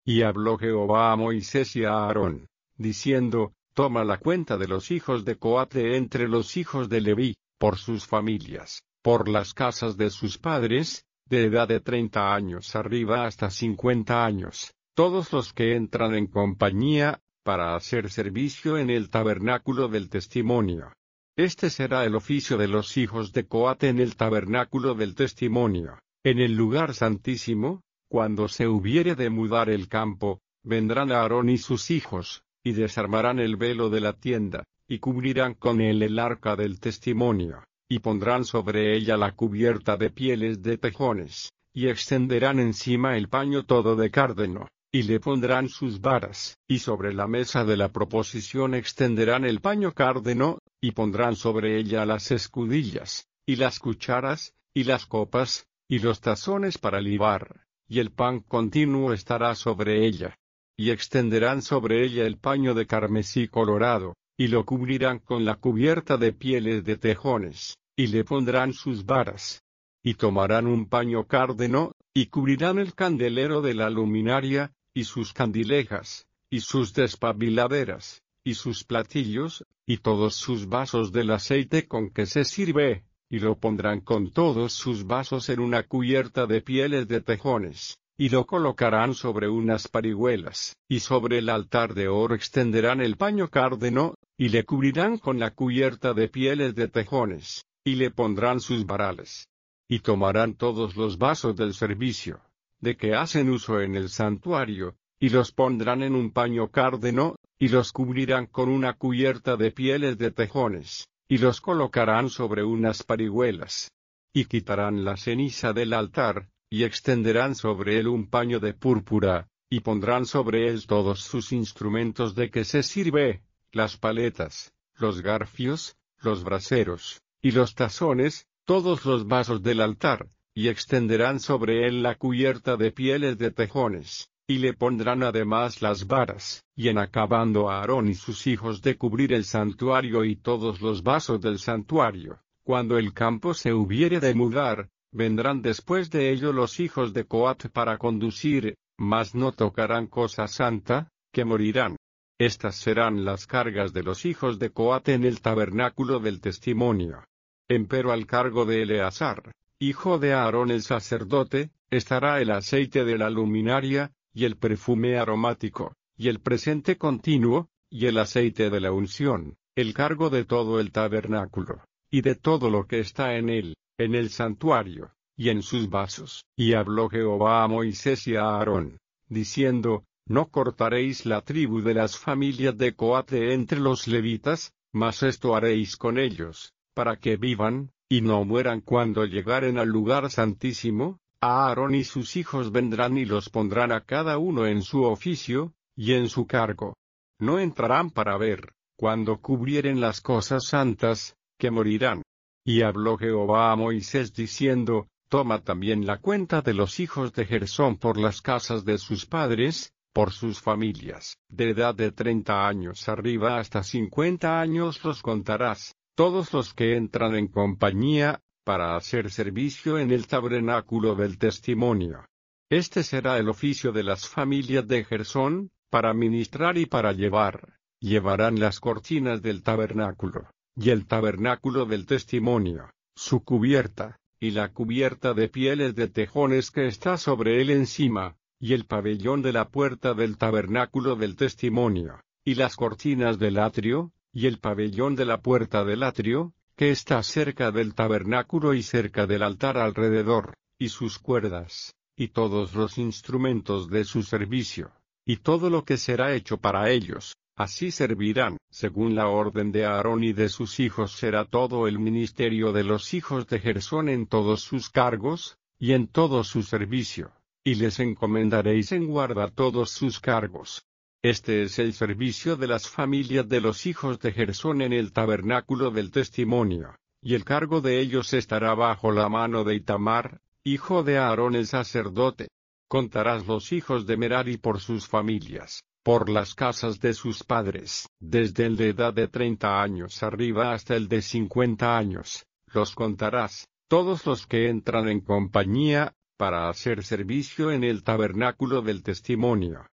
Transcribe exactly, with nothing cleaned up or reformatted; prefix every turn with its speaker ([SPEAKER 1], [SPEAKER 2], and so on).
[SPEAKER 1] Y habló Jehová a Moisés y a Aarón, diciendo, toma la cuenta de los hijos de Coat de entre los hijos de Leví, por sus familias, por las casas de sus padres, de edad de treinta años arriba hasta cincuenta años, todos los que entran en compañía, para hacer servicio en el tabernáculo del testimonio. Este será el oficio de los hijos de Coat en el tabernáculo del testimonio, en el lugar santísimo. Cuando se hubiere de mudar el campo, vendrán Aarón y sus hijos, y desarmarán el velo de la tienda, y cubrirán con él el arca del testimonio, y pondrán sobre ella la cubierta de pieles de tejones, y extenderán encima el paño todo de cárdeno, y le pondrán sus varas, y sobre la mesa de la proposición extenderán el paño cárdeno, y pondrán sobre ella las escudillas, y las cucharas, y las copas, y los tazones para libar. Y el pan continuo estará sobre ella. Y extenderán sobre ella el paño de carmesí colorado, y lo cubrirán con la cubierta de pieles de tejones, y le pondrán sus varas. Y tomarán un paño cárdeno, y cubrirán el candelero de la luminaria, y sus candilejas, y sus despabiladeras, y sus platillos, y todos sus vasos del aceite con que se sirve. Y lo pondrán con todos sus vasos en una cubierta de pieles de tejones, y lo colocarán sobre unas parihuelas, y sobre el altar de oro extenderán el paño cárdeno, y le cubrirán con la cubierta de pieles de tejones, y le pondrán sus varales. Y tomarán todos los vasos del servicio, de que hacen uso en el santuario, y los pondrán en un paño cárdeno, y los cubrirán con una cubierta de pieles de tejones. Y los colocarán sobre unas parihuelas. Y quitarán la ceniza del altar, y extenderán sobre él un paño de púrpura, y pondrán sobre él todos sus instrumentos de que se sirve, las paletas, los garfios, los braseros, y los tazones, todos los vasos del altar, y extenderán sobre él la cubierta de pieles de tejones. Y le pondrán además las varas, y en acabando a Aarón y sus hijos de cubrir el santuario y todos los vasos del santuario, cuando el campo se hubiere de mudar, vendrán después de ello los hijos de Coat para conducir, mas no tocarán cosa santa, que morirán. Estas serán las cargas de los hijos de Coat en el tabernáculo del testimonio. Empero al cargo de Eleazar, hijo de Aarón el sacerdote, estará el aceite de la luminaria, y el perfume aromático, y el presente continuo, y el aceite de la unción, el cargo de todo el tabernáculo, y de todo lo que está en él, en el santuario, y en sus vasos. Y habló Jehová a Moisés y a Aarón, diciendo, no cortaréis la tribu de las familias de Coat de entre los levitas, mas esto haréis con ellos, para que vivan, y no mueran cuando llegaren al lugar santísimo. A Aarón y sus hijos vendrán y los pondrán a cada uno en su oficio, y en su cargo. No entrarán para ver, cuando cubrieren las cosas santas, que morirán. Y habló Jehová a Moisés diciendo, toma también la cuenta de los hijos de Gersón por las casas de sus padres, por sus familias, de edad de treinta años arriba hasta cincuenta años los contarás, todos los que entran en compañía, para hacer servicio en el tabernáculo del testimonio. Este será el oficio de las familias de Gersón, para ministrar y para llevar. Llevarán las cortinas del tabernáculo, y el tabernáculo del testimonio, su cubierta, y la cubierta de pieles de tejones que está sobre él encima, y el pabellón de la puerta del tabernáculo del testimonio, y las cortinas del atrio, y el pabellón de la puerta del atrio, que está cerca del tabernáculo y cerca del altar alrededor, y sus cuerdas, y todos los instrumentos de su servicio, y todo lo que será hecho para ellos, así servirán, según la orden de Aarón y de sus hijos será todo el ministerio de los hijos de Gersón en todos sus cargos, y en todo su servicio, y les encomendaréis en guarda todos sus cargos. Este es el servicio de las familias de los hijos de Gersón en el tabernáculo del testimonio, y el cargo de ellos estará bajo la mano de Itamar, hijo de Aarón el sacerdote. Contarás los hijos de Merari por sus familias, por las casas de sus padres, desde el de edad de treinta años arriba hasta el de cincuenta años, los contarás, todos los que entran en compañía, para hacer servicio en el tabernáculo del testimonio.